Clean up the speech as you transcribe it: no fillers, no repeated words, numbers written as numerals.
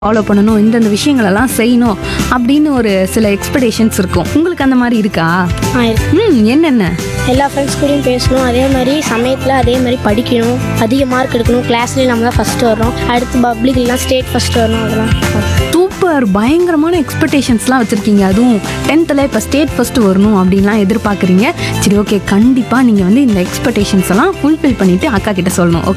Follow பண்ணணும், இந்தந்த விஷயங்களெல்லாம் செய்யணும் அப்படின்னு ஒரு சில எக்ஸ்பெக்டேஷன்ஸ் இருக்கும். உங்களுக்கு அந்த மாதிரி இருக்கா? இருக்கு. என்னென்ன? எல்லா ஃப்ரெண்ட்ஸ் கூடயும் பேசணும், அதே மாதிரி சமயத்தில் அதே மாதிரி படிக்கணும், அதிக மார்க் எடுக்கணும், கிளாஸ்லேயும் நம்ம தான் ஃபஸ்ட்டு வரணும், அடுத்து பப்ளிக்லாம் ஸ்டேட் ஃபஸ்ட்டு வரணும். அதெல்லாம் சூப்பர், பயங்கரமான எக்ஸ்பெக்டேஷன்ஸ்லாம் வச்சுருக்கீங்க. அதுவும் 10th இப்போ ஸ்டேட் ஃபஸ்ட்டு வரணும் அப்படின்லாம் எதிர்பார்க்குறீங்க. சரி, ஓகே, கண்டிப்பாக நீங்கள் வந்து இந்த எக்ஸ்பெக்டேஷன்ஸ் எல்லாம் ஃபுல்ஃபில் பண்ணிவிட்டு அக்கா கிட்ட சொல்லணும். ஓகே.